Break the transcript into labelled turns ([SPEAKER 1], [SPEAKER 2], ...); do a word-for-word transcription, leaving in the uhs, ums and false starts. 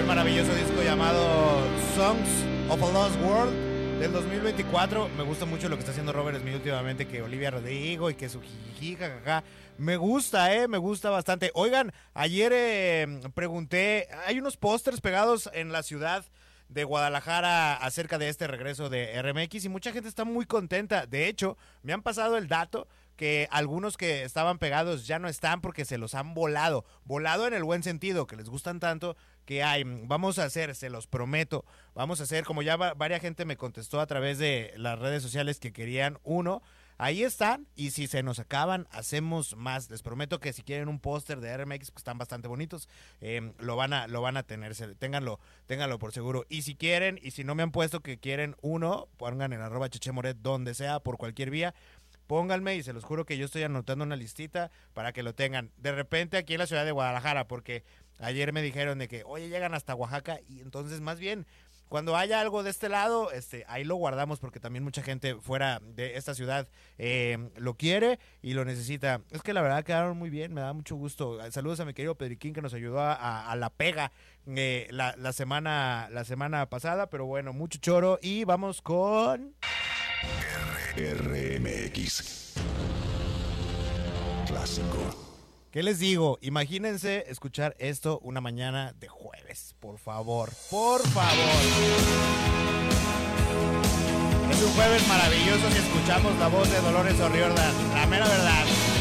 [SPEAKER 1] el maravilloso disco llamado Songs of a Lost World del dos mil veinticuatro. Me gusta mucho lo que está haciendo Robert Smith últimamente, que Olivia Rodrigo y que su jiji, jajaja. Me gusta, eh, me gusta bastante. Oigan, ayer eh, pregunté, hay unos pósters pegados en la ciudad de Guadalajara acerca de este regreso de R M X y mucha gente está muy contenta. De hecho, me han pasado el dato que algunos que estaban pegados ya no están porque se los han volado. Volado en el buen sentido, que les gustan tanto que hay. Vamos a hacer, se los prometo, vamos a hacer, como ya va, varias gente me contestó a través de las redes sociales que querían uno. Ahí están, y si se nos acaban, hacemos más. Les prometo que si quieren un póster de R M X, que están bastante bonitos, eh, lo van a lo van a tener, ténganlo, ténganlo por seguro. Y si quieren, y si no me han puesto que quieren uno, pongan en arroba chechemoret donde sea, por cualquier vía, pónganme y se los juro que yo estoy anotando una listita para que lo tengan. De repente aquí en la ciudad de Guadalajara, porque ayer me dijeron de que, oye, llegan hasta Oaxaca, y entonces más bien, cuando haya algo de este lado, este, ahí lo guardamos porque también mucha gente fuera de esta ciudad eh, lo quiere y lo necesita. Es que la verdad quedaron muy bien, me da mucho gusto. Saludos a mi querido Pedriquín que nos ayudó a, a, a la pega eh, la, la, semana, la semana pasada, pero bueno, mucho choro y vamos con...
[SPEAKER 2] R M X Clásico.
[SPEAKER 1] ¿Qué les digo? Imagínense escuchar esto una mañana de jueves. Por favor, por favor. Es un jueves maravilloso si escuchamos la voz de Dolores O'Riordan. La mera verdad.